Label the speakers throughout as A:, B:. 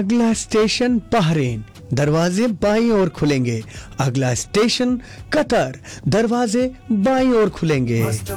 A: अगला station Bahrain, दरवाजे बाईं ओर खुलेंगे। अगला स्टेशन कतर, दरवाजे बाईं ओर खुलेंगे।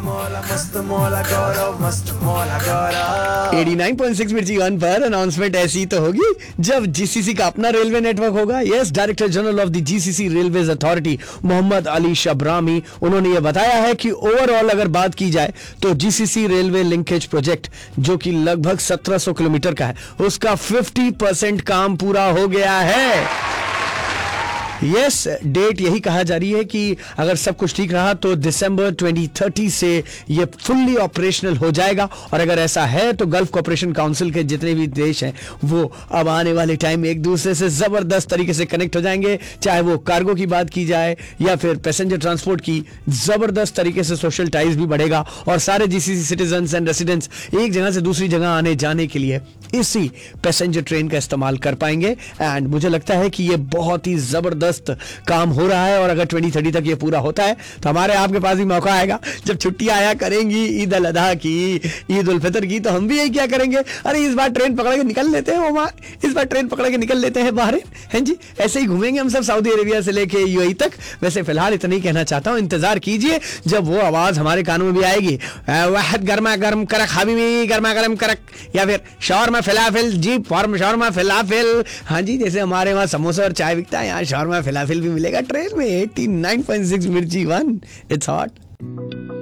A: 89.6 मिर्ची वन पर अनाउंसमेंट ऐसी तो होगी जब जीसीसी का अपना रेलवे नेटवर्क होगा। Yes, director general of the GCC railways authority Mohammad Ali शबरामी, उन्होंने ये बताया है कि ओवरऑल अगर बात की जाए तो जीसीसी रेलवे लिंकेज प्रोजेक्ट जो कि लगभग 1700 किलोमीटर का है, उसका 50% काम पूरा हो गया है। यस, डेट यही कहा जा रही है कि अगर सब कुछ ठीक रहा तो दिसंबर 2030 से ये फुल्ली ऑपरेशनल हो जाएगा। और अगर ऐसा है तो गल्फ कोऑपरेशन काउंसिल के जितने भी देश हैं वो अब आने वाले टाइम में एक दूसरे से जबरदस्त तरीके से कनेक्ट हो जाएंगे, चाहे वो कार्गो की बात की जाए या फिर पैसेंजर ट्रांसपोर्ट की। जबरदस्त तरीके से सोशल टाइज भी बढ़ेगा और सारे जीसीसी सिटीजन्स एंड रेसिडेंट्स एक जगह से दूसरी जगह आने जाने के लिए इसी पैसेंजर ट्रेन का इस्तेमाल कर पाएंगे। एंड मुझे लगता है कि ये बहुत ही जबरदस्त काम हो रहा है और अगर 2030 तक ये पूरा होता है तो हमारे आपके पास भी मौका आएगा जब छुट्टी आया करेंगी ईद उल अजहा की, ईद उल फितर की, तो हम भी यही क्या करेंगे, अरे इस बार ट्रेन पकड़ के निकल लेते हैं ओमान, इस बार ट्रेन पकड़ के निकल लेते हैं बहरीन, हैं जी। ऐसे ही घूमेंगे हम सब सऊदी अरेबिया से लेके यूएई तक। वैसे फिलहाल इतना ही कहना चाहता हूँ, इंतजार कीजिए जब वो आवाज हमारे कानों में भी आएगी, वाहिद गर्मा गर्म करक हबीबी गर्मा गर्म करक, या फिर शौरमा फिलाफिल जी, फॉर्म शौरमा फिलाफिल। हाँ जी, जैसे हमारे वहाँ समोसा और चाय बिकता है, यहाँ शौरमा फिलाफिल भी मिलेगा ट्रेन में। 89.6 मिर्ची वन, इट्स हॉट।